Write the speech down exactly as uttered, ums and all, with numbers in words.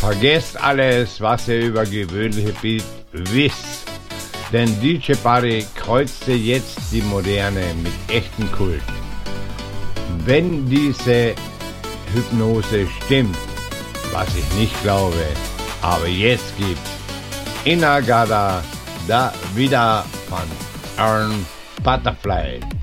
Vergesst alles, was ihr über gewöhnliche Beat wisst. Denn D J Buddy kreuzte jetzt die Moderne mit echten Kult. Wenn diese Hypnose stimmt, was ich nicht glaube, aber jetzt gibt's Inagada da wieder von Aaron Butterfly.